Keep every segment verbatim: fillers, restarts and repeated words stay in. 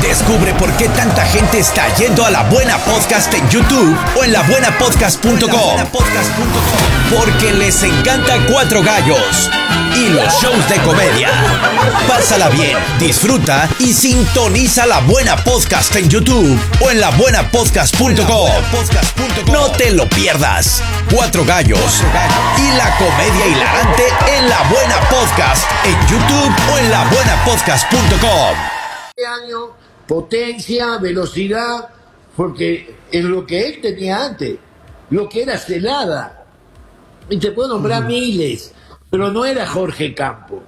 Descubre por qué tanta gente está yendo a La Buena Podcast en YouTube o en la buena podcast punto com. Porque les encanta Cuatro Gallos y los shows de comedia. Pásala bien, disfruta y sintoniza La Buena Podcast en YouTube o en la buena podcast punto com. No te lo pierdas. Cuatro Gallos y la comedia hilarante en La Buena Podcast en YouTube o en la buena podcast punto com. Año, potencia, velocidad, porque es lo que él tenía antes, lo que era Celada. Y te puedo nombrar uh-huh. miles, pero no era Jorge Campo.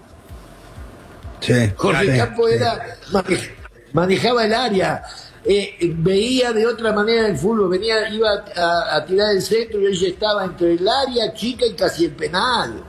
Sí, Jorge sí, Campo sí. era manejaba el área, eh, veía de otra manera el fútbol, venía, iba a, a tirar el centro y él ya estaba entre el área chica y casi el penal.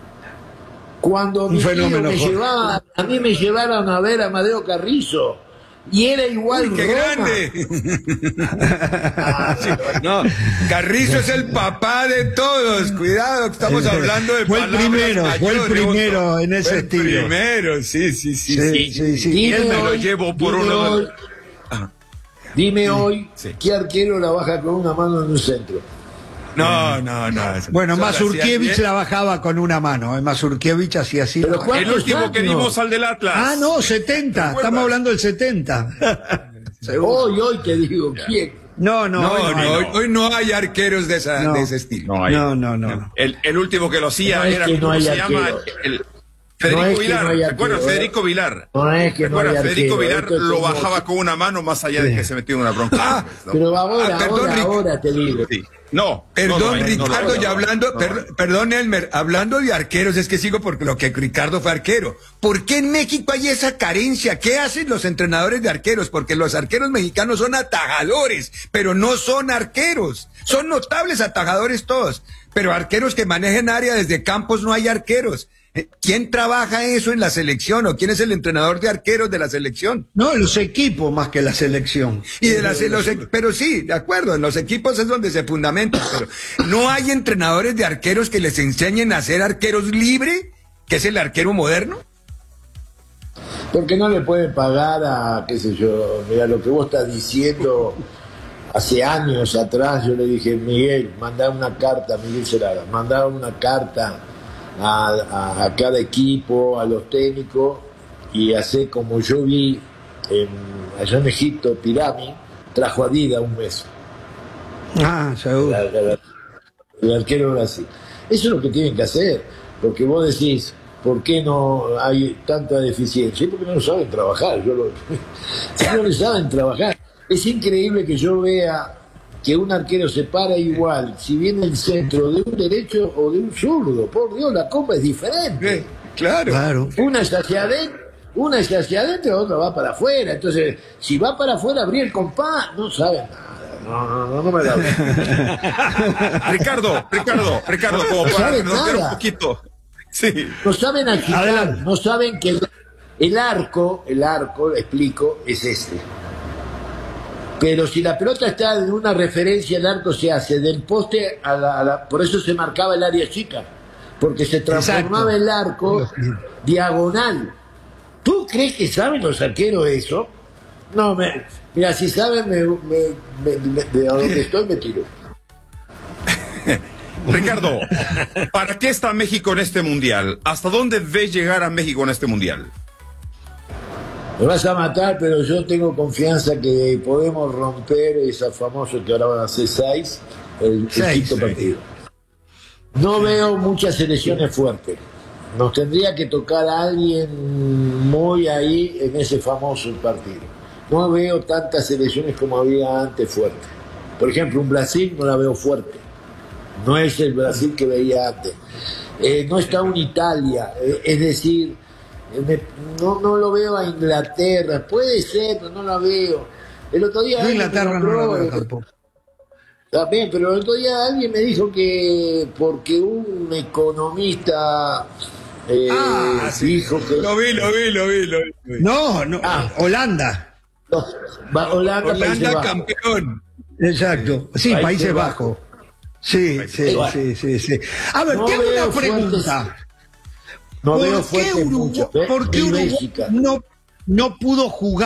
Cuando mi tío me llevaba, a mí me llevaron a ver a Amadeo Carrizo y era igual. Uy, ¡qué Roma. grande! Ah, sí, no, Carrizo es el papá de todos. Cuidado, estamos hablando de fue el primero, mayores, fue el primero en ese fue estilo. El primero, sí, sí, sí, sí, sí, sí, sí. Y él me hoy, lo llevo por dime uno. Hoy, ah. Dime hoy, sí. ¿qué arquero la baja con una mano en un centro? No, no, no. Bueno, Mazurkiewicz la bajaba con una mano. ¿eh? Mazurkiewicz hacía así. El último años? que dimos al del Atlas. Ah, no, setenta. Estamos hablando del setenta. hoy, hoy te digo, ¿quién? No, no, no, hoy no, no, hoy, hoy no hay arqueros de, esa, no. de ese estilo. No, hay, no, no, no. El, el último que lo hacía no era, es que ¿cómo no se arquero. llama? El, Federico no es Vilar. no ¿Te acuerdas? arquero, Federico Vilar. No es que no hay Federico arquero, Vilar esto lo es bajaba como... con una mano más allá de que se metió en una bronca. Ah, ¿no? Pero ahora, ah, perdón, ahora, Ric... ahora te digo. Sí. No, perdón, no, no, Ricardo, no, no, y hablando, no, per, perdón, Elmer, hablando de arqueros, es que sigo porque lo que Ricardo fue arquero. ¿Por qué en México hay esa carencia? ¿Qué hacen los entrenadores de arqueros? Porque los arqueros mexicanos son atajadores, pero no son arqueros. Son notables atajadores todos, pero arqueros que manejen área desde campos no hay arqueros. ¿Quién trabaja eso en la selección o quién es el entrenador de arqueros de la selección? No, los equipos más que la selección. Y de las, los, pero sí, de acuerdo, en los equipos es donde se fundamenta, pero no hay entrenadores de arqueros que les enseñen a ser arqueros libre, que es el arquero moderno. Porque no le pueden pagar a, qué sé yo, mira, lo que vos estás diciendo, hace años atrás yo le dije, Miguel, mandá una carta, Miguel Celada, mandá una carta A, a, a cada equipo, a los técnicos, y hace como yo vi en, allá en Egipto, Pirami trajo a Dida un mes. Ah, seguro. La, la, la, el arquero Brasil. Eso es lo que tienen que hacer, porque vos decís, ¿por qué no hay tanta deficiencia? Porque no lo saben trabajar. Yo lo, no lo saben trabajar. Es increíble que yo vea que un arquero se para igual si viene el centro de un derecho o de un zurdo. Por Dios, la copa es diferente. Eh, claro. claro. Una es hacia adentro, una es hacia adentro, la otra va para afuera. Entonces, si va para afuera, abrir el compás, no saben nada. No, no, no, no me da. Ricardo, Ricardo, Ricardo, como no para saben romper nada. un poquito. Sí. No saben agitar, no saben que el, el arco, el arco, le explico, es este. Pero si la pelota está en una referencia, el arco se hace del poste a la, a la... Por eso se marcaba el área chica, porque se transformaba el arco diagonal. ¿Tú crees que saben los arqueros eso? No, me, mira, si saben, me, me, me, me, de donde estoy me tiro. Ricardo, ¿para qué está México en este mundial? ¿Hasta dónde ves llegar a México en este mundial? Me vas a matar, pero yo tengo confianza que podemos romper esa famosa que ahora van a ser seis, el, el quinto partido. No veo muchas selecciones fuertes. Nos tendría que tocar a alguien muy ahí en ese famoso partido. No veo tantas selecciones como había antes fuertes. Por ejemplo, un Brasil no la veo fuerte. No es el Brasil que veía antes. Eh, no está un Italia, eh, es decir... Me, no, no lo veo a Inglaterra, puede ser, pero no la veo. El otro día no, Inglaterra nombró, no la veo tampoco. También, pero el otro día alguien me dijo que porque un economista eh, ah, sí. dijo que lo vi, lo vi, lo vi, lo vi. No, no, ah, Holanda. No, va, Holanda, Holanda campeón. Exacto, sí, Países, Países Bajos. Bajo. Sí, sí, sí, sí, sí, sí. A ver, no tengo una pregunta. Fuertes. No ¿Por veo qué fuerte Uruguay, mucho, ¿eh? ¿por qué Uruguay no, no pudo jugar?